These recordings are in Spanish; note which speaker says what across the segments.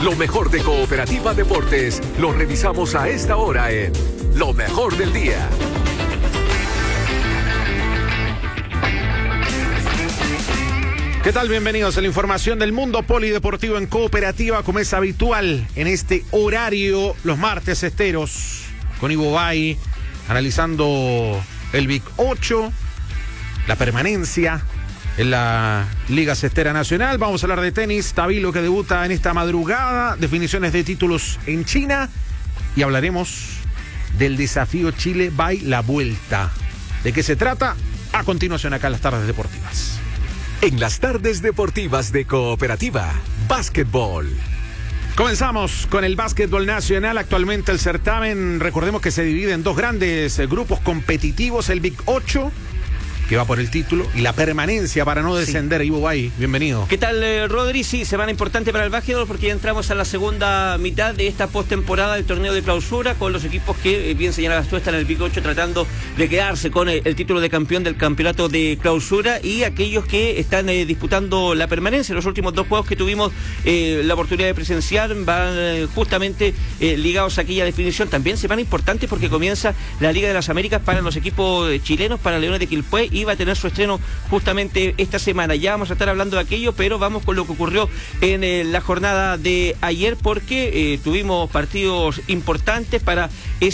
Speaker 1: Lo mejor de Cooperativa Deportes lo revisamos a esta hora en Lo Mejor del Día.
Speaker 2: ¿Qué tal? Bienvenidos a la información del mundo polideportivo en Cooperativa, como es habitual en este horario, los martes esteros, con Ivo Bay, analizando el Big 8, la permanencia en la Liga Cestera Nacional. Vamos a hablar de tenis, Tabilo que debuta en esta madrugada, definiciones de títulos en China, y hablaremos del desafío Chile by la vuelta. ¿De qué se trata? A continuación acá en las tardes deportivas.
Speaker 1: En las tardes deportivas de Cooperativa, básquetbol.
Speaker 2: Comenzamos con el básquetbol nacional. Actualmente el certamen, recordemos que se divide en dos grandes grupos competitivos, el Big 8, que va por el título, y la permanencia para no descender. Ivo Bay, bienvenido.
Speaker 3: ¿Qué tal, Rodri? Sí, semana importante para el básquetbol porque ya entramos a la segunda mitad de esta postemporada del torneo de clausura, con los equipos que, bien señalabas tú, están en el Big 8 tratando de quedarse con el título de campeón del campeonato de clausura, y aquellos que están disputando la permanencia. Los últimos dos juegos que tuvimos la oportunidad de presenciar van justamente ligados a aquella definición. También semana importante porque comienza la Liga de las Américas para los equipos chilenos, para Leones de Quilpué, y va a tener su estreno justamente esta semana. Ya vamos a estar hablando de aquello, pero vamos con lo que ocurrió en la jornada de ayer, porque tuvimos partidos importantes para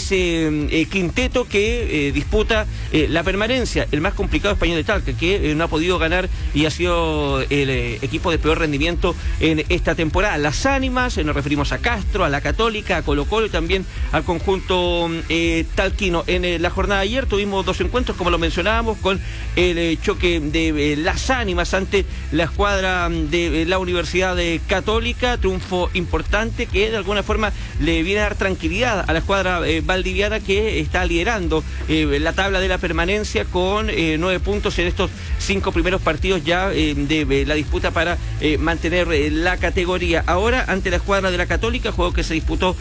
Speaker 3: ese quinteto que disputa la permanencia. El más complicado, Español de Talca, que no ha podido ganar y ha sido el equipo de peor rendimiento en esta temporada. Las Ánimas, nos referimos a Castro, a la Católica, a Colo Colo y también al conjunto talquino. En la jornada de ayer tuvimos dos encuentros, como lo mencionábamos, con el choque de Las Ánimas ante la escuadra de la Universidad Católica. Triunfo importante que de alguna forma le viene a dar tranquilidad a la escuadra valdiviana, que está liderando la tabla de la permanencia con 9 puntos en estos 5 primeros partidos ya de la disputa para mantener la categoría. Ahora ante la escuadra de la Católica, juego que se disputó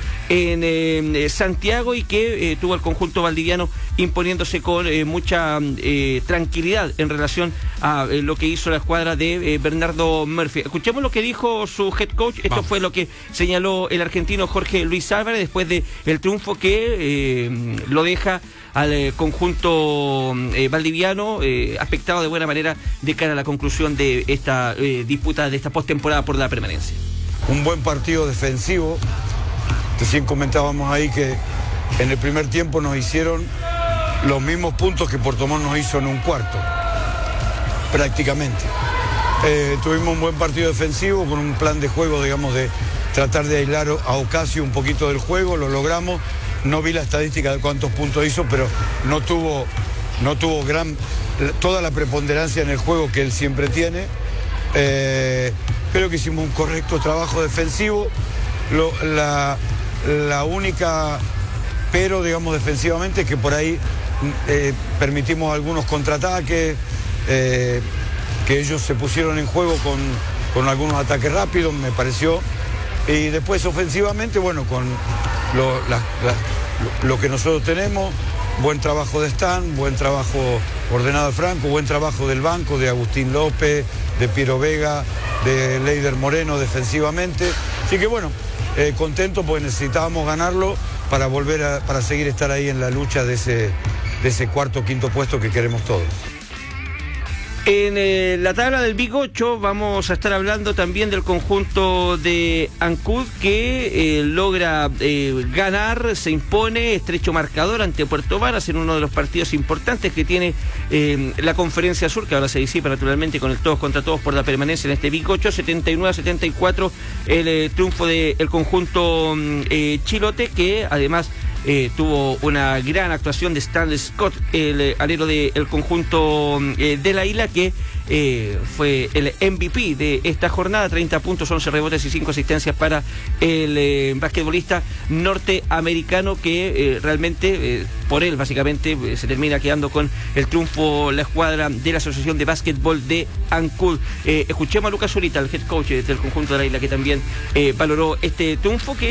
Speaker 3: en Santiago y que tuvo el conjunto valdiviano imponiéndose con mucha tranquilidad en relación a lo que hizo la escuadra de Bernardo Murphy. Escuchemos lo que dijo su head coach. Esto fue lo que señaló el argentino Jorge Luis Álvarez después del triunfo que lo deja al conjunto valdiviano aspectado de buena manera de cara a la conclusión de esta disputa, de esta postemporada por la permanencia.
Speaker 4: Un buen partido defensivo. Recién comentábamos ahí que en el primer tiempo nos hicieron los mismos puntos que Puerto Montt nos hizo en un cuarto, prácticamente. Tuvimos un buen partido defensivo con un plan de juego, digamos, de tratar de aislar a Ocasio un poquito del juego. Lo logramos. No vi la estadística de cuántos puntos hizo, pero no tuvo toda la preponderancia en el juego que él siempre tiene. Creo que hicimos un correcto trabajo defensivo. La única pero, digamos, defensivamente, que por ahí permitimos algunos contraataques, que ellos se pusieron en juego con algunos ataques rápidos, me pareció. Y después ofensivamente, bueno, con lo que nosotros tenemos, buen trabajo de Stan, buen trabajo ordenado de Franco, buen trabajo del banco, de Agustín López, de Piero Vega, de Leider Moreno defensivamente. Así que bueno, contento porque necesitábamos ganarlo para seguir estar ahí en la lucha de ese cuarto o quinto puesto que queremos todos.
Speaker 3: En la tabla del Big 8 vamos a estar hablando también del conjunto de Ancud, que logra ganar, se impone, estrecho marcador ante Puerto Varas en uno de los partidos importantes que tiene la Conferencia Sur, que ahora se disipa naturalmente con el todos contra todos por la permanencia en este Big 8. 79-74 el triunfo del conjunto chilote, que además tuvo una gran actuación de Stanley Scott, el alero del conjunto de la isla, que fue el MVP de esta jornada. 30 puntos, 11 rebotes y 5 asistencias para el basquetbolista norteamericano, que realmente por él básicamente se termina quedando con el triunfo la escuadra de la Asociación de Básquetbol de Ancud. Escuchemos a Lucas Zurita, el head coach del conjunto de la isla, que también valoró este triunfo, que